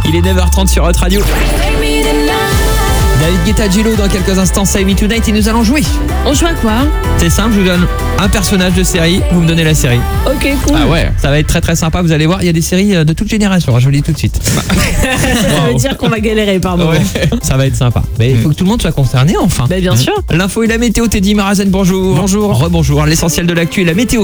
Il est 9h30 sur Hot Radio. David Guetta, Gillo dans quelques instants, Save Me Tonight et nous allons jouer. On joue à quoi? C'est simple, je vous donne un personnage de série, vous me donnez la série. Ok, cool. Ah ouais, ça va être très très sympa, vous allez voir, il y a des séries de toute génération, je vous le dis tout de suite. Ça veut dire qu'on va galérer par moment. Ouais, ça va être sympa. Mais il faut que tout le monde soit concerné enfin. Bah, bien sûr. L'info et la météo, Teddy Marazen, bonjour. Bonjour. Rebonjour, l'essentiel de l'actu et la météo.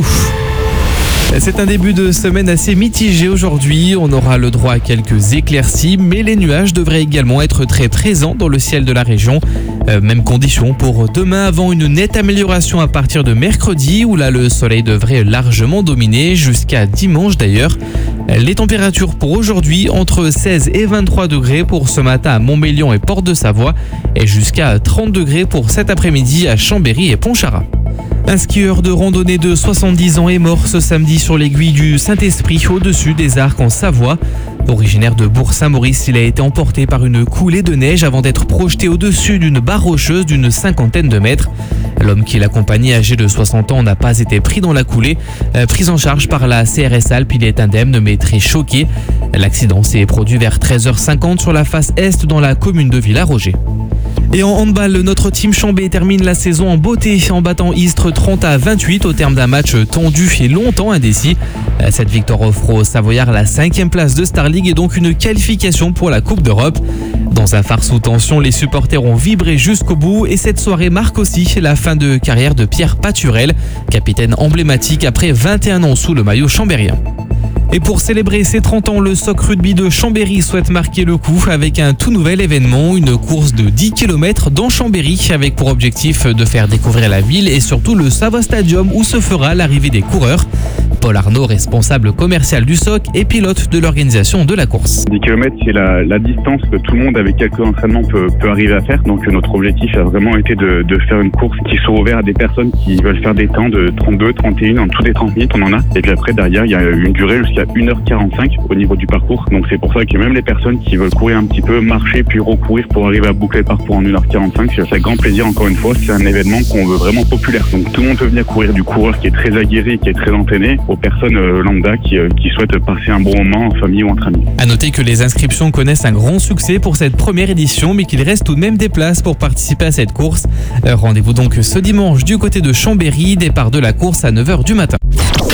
C'est un début de semaine assez mitigé aujourd'hui. On aura le droit à quelques éclaircies, mais les nuages devraient également être très présents dans le ciel de la région. Même condition pour demain, avant une nette amélioration à partir de mercredi, où là le soleil devrait largement dominer, jusqu'à dimanche d'ailleurs. Les températures pour aujourd'hui, entre 16 et 23 degrés pour ce matin à Montmélian et Porte-de-Savoie, et jusqu'à 30 degrés pour cet après-midi à Chambéry et Pontcharrat. Un skieur de randonnée de 70 ans est mort ce samedi sur l'aiguille du Saint-Esprit au-dessus des Arcs en Savoie. Originaire de Bourg-Saint-Maurice, il a été emporté par une coulée de neige avant d'être projeté au-dessus d'une barre rocheuse d'une 50aine de mètres. L'homme qui l'accompagnait, âgé de 60 ans, n'a pas été pris dans la coulée. Pris en charge par la CRS Alpes, il est indemne mais très choqué. L'accident s'est produit vers 13h50 sur la face est dans la commune de Villaroger. Et en handball, notre team Chambé termine la saison en beauté en battant Istres 30-28 au terme d'un match tendu et longtemps indécis. Cette victoire offre aux Savoyards la 5e place de Star League et donc une qualification pour la Coupe d'Europe. Dans un phare sous tension, les supporters ont vibré jusqu'au bout et cette soirée marque aussi la fin de carrière de Pierre Paturel, capitaine emblématique après 21 ans sous le maillot chambérien. Et pour célébrer ses 30 ans, le SOC Rugby de Chambéry souhaite marquer le coup avec un tout nouvel événement, une course de 10 km dans Chambéry avec pour objectif de faire découvrir la ville et surtout le Savoie Stadium où se fera l'arrivée des coureurs. Paul Arnaud, responsable commercial du SOC et pilote de l'organisation de la course. 10 km, c'est la distance que tout le monde avec quelques entraînements peut arriver à faire. Donc notre objectif a vraiment été de faire une course qui soit ouverte à des personnes qui veulent faire des temps de 32, 31, en tous les 30 minutes on en a. Et puis après derrière il y a une durée jusqu'à 1h45 au niveau du parcours. Donc c'est pour ça que même les personnes qui veulent courir un petit peu, marcher puis recourir pour arriver à boucler le parcours en 1h45, c'est avec grand plaisir encore une fois. C'est un événement qu'on veut vraiment populaire. Donc tout le monde peut venir courir, du coureur qui est très aguerri, qui est très entraîné, aux personnes lambda qui souhaitent passer un bon moment en famille ou entre amis. À noter que les inscriptions connaissent un grand succès pour cette première édition, mais qu'il reste tout de même des places pour participer à cette course. Rendez-vous donc ce dimanche du côté de Chambéry, départ de la course à 9h du matin.